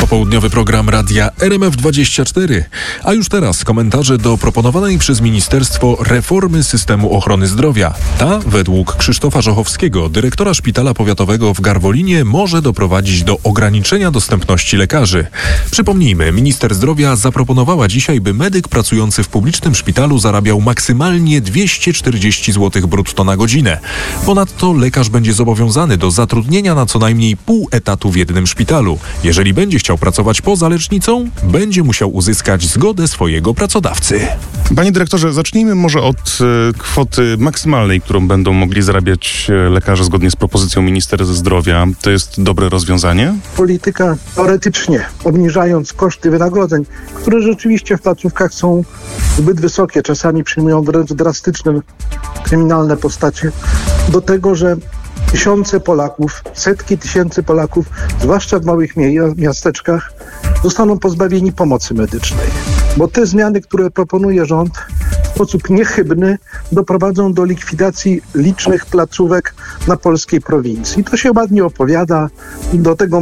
Popołudniowy program radia RMF24. A już teraz komentarze do proponowanej przez ministerstwo reformy systemu ochrony zdrowia. Ta, według Krzysztofa Żochowskiego, dyrektora szpitala powiatowego w Garwolinie, może doprowadzić do ograniczenia dostępności lekarzy. Przypomnijmy, minister zdrowia zaproponowała dzisiaj, by medyk pracujący w publicznym szpitalu zarabiał maksymalnie 240 zł brutto na godzinę. Ponadto lekarz będzie zobowiązany do zatrudnienia na co najmniej pół etatu w jednym szpitalu. Jeżeli będzie chciał pracować poza lecznicą, będzie musiał uzyskać zgodę swojego pracodawcy. Panie dyrektorze, zacznijmy może od kwoty maksymalnej, którą będą mogli zarabiać lekarze zgodnie z propozycją ministra zdrowia. To jest dobre rozwiązanie? Polityka teoretycznie, obniżając koszty wynagrodzeń, które rzeczywiście w placówkach są zbyt wysokie, czasami przyjmują wręcz drastyczne, kryminalne postacie, do tego, że tysiące Polaków, setki tysięcy Polaków, zwłaszcza w małych miasteczkach, zostaną pozbawieni pomocy medycznej. Bo te zmiany, które proponuje rząd, w sposób niechybny doprowadzą do likwidacji licznych placówek na polskiej prowincji. To się ładnie opowiada, do tego